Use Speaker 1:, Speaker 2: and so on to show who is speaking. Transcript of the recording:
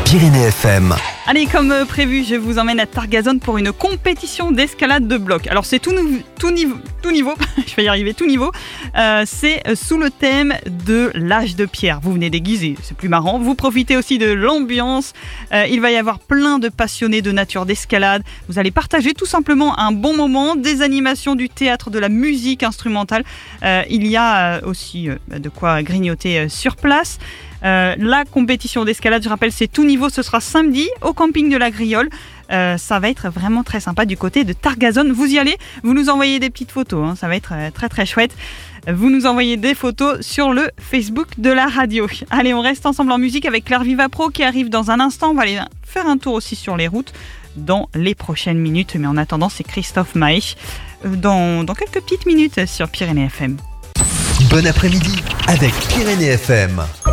Speaker 1: Pyrénées FM.
Speaker 2: Allez, comme prévu, je vous emmène à Targazone pour une compétition d'escalade de bloc. Alors c'est tout niveau, je vais y arriver, tout niveau. C'est sous le thème de l'âge de pierre. Vous venez déguisé, c'est plus marrant. Vous profitez aussi de l'ambiance. Il va y avoir plein de passionnés de nature, d'escalade. Vous allez partager tout simplement un bon moment, des animations, du théâtre, de la musique instrumentale. Il y a aussi de quoi grignoter sur place. La compétition d'escalade, je rappelle, c'est tout niveau, ce sera samedi au camping de la Griole. Ça va être vraiment très sympa du côté de Targazone. Vous y allez, vous nous envoyez des petites photos, ça va être très très chouette. Vous nous envoyez des photos sur le Facebook de la radio. Allez, on reste ensemble en musique avec Claire Vivapro qui arrive dans un instant. On va aller faire un tour aussi sur les routes dans les prochaines minutes. Mais en attendant, c'est Christophe Maé dans quelques petites minutes sur Pyrénées FM.
Speaker 1: Bon après-midi avec Pyrénées FM.